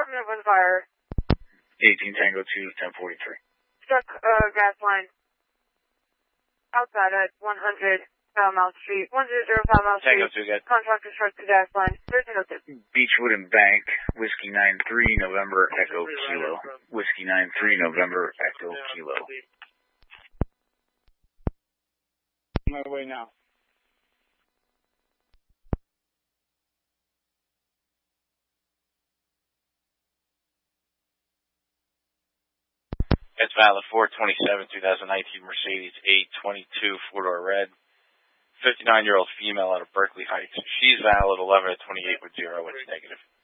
Department of Wind Fire. 18 Tango 2, 1043. Struck gas line outside at 100 Mile Street, 1005 Mile Street. Tango 2, get. Contractor struck the gas line, 1302. Beechwood and Bank, Whiskey 93, November, Echo Kilo. Whiskey 93, November, Echo Kilo. On my way now. It's valid 4/27/2019 Mercedes 822 four-door red. 59-year-old female out of Berkeley Heights. She's valid 11/28 with 0. It's negative.